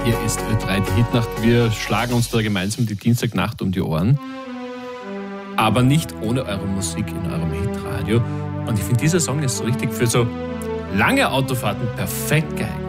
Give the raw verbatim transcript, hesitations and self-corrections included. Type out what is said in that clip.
Hier ist Ö drei, die Hitnacht. Wir schlagen uns da gemeinsam die Dienstagnacht um die Ohren. Aber nicht ohne eure Musik in eurem Hitradio. Und ich finde, dieser Song ist so richtig für so lange Autofahrten perfekt geeignet.